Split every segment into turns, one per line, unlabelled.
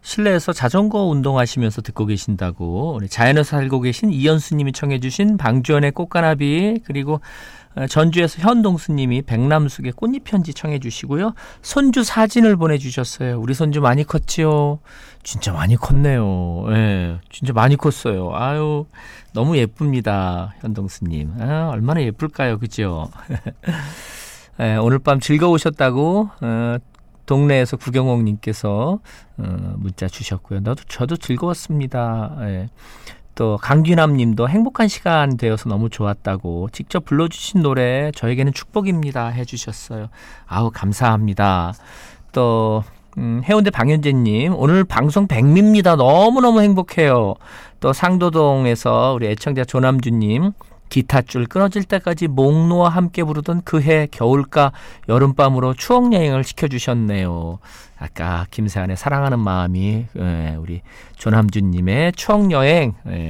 실내에서 자전거 운동하시면서 듣고 계신다고 우리 자연에서 살고 계신 이현수님이 청해 주신 방주연의 꽃가나비, 그리고 전주에서 현동수님이 백남숙의 꽃잎편지 청해 주시고요. 손주 사진을 보내주셨어요. 우리 손주 많이 컸지요? 진짜 많이 컸네요. 예, 진짜 많이 컸어요. 아유, 너무 예쁩니다. 현동수님. 아, 얼마나 예쁠까요? 그죠? 예, 오늘 밤 즐거우셨다고 동네에서 구경옥님께서 문자 주셨고요. 저도 즐거웠습니다. 예. 또 강규남님도 행복한 시간 되어서 너무 좋았다고 직접 불러주신 노래 저에게는 축복입니다 해주셨어요. 아우, 감사합니다. 또 해운대 방현재님, 오늘 방송 100미입니다. 너무너무 행복해요. 또 상도동에서 우리 애청자 조남주님, 기타줄 끊어질 때까지 목노와 함께 부르던 그해 겨울가 여름밤으로 추억여행을 시켜주셨네요. 아까 김세한의 사랑하는 마음이 우리 조남준님의 추억여행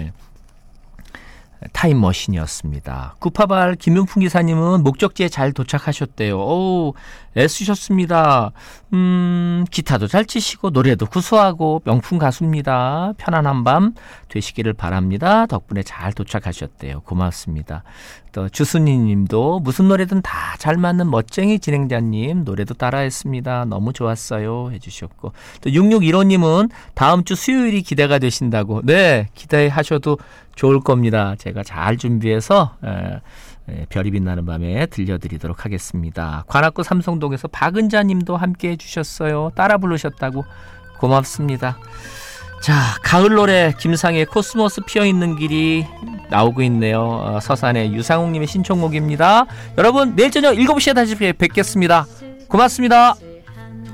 타임머신이었습니다. 구파발 김윤풍 기사님은 목적지에 잘 도착하셨대요. 오, 애쓰셨습니다. 기타도 잘 치시고 노래도 구수하고 명품 가수입니다. 편안한 밤 되시기를 바랍니다. 덕분에 잘 도착하셨대요. 고맙습니다. 또 주순이 님도 무슨 노래든 다 잘 맞는 멋쟁이 진행자님, 노래도 따라했습니다. 너무 좋았어요 해주셨고, 또 6615님은 다음 주 수요일이 기대가 되신다고. 네, 기대하셔도 좋을 겁니다. 제가 잘 준비해서 별이 빛나는 밤에 들려드리도록 하겠습니다. 관악구 삼성동에서 박은자 님도 함께 해주셨어요. 따라 부르셨다고. 고맙습니다. 자, 가을 노래 김상의 코스모스 피어있는 길이 나오고 있네요. 서산의 유상욱 님의 신청곡입니다. 여러분, 내일 저녁 7시에 다시 뵙겠습니다. 고맙습니다.